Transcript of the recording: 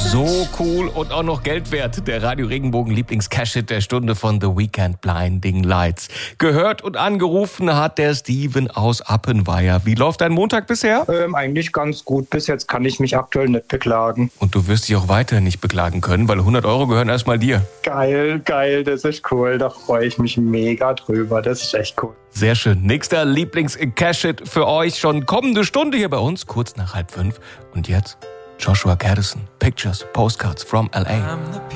So cool und auch noch Geld wert. Der Radio Regenbogen Lieblings-Cash-Hit der Stunde von The Weeknd, Blinding Lights. Gehört und angerufen hat der Steven aus Appenweier. Wie läuft dein Montag bisher? Eigentlich ganz gut. Bis jetzt kann ich mich aktuell nicht beklagen. Und du wirst dich auch weiter nicht beklagen können, weil 100 € gehören erstmal dir. Geil, das ist cool. Da freue ich mich mega drüber. Das ist echt cool. Sehr schön. Nächster Lieblings-Cash-Hit für euch schon kommende Stunde hier bei uns, kurz nach 4:30. Und jetzt Joshua Caddison, Pictures, Postcards from L.A.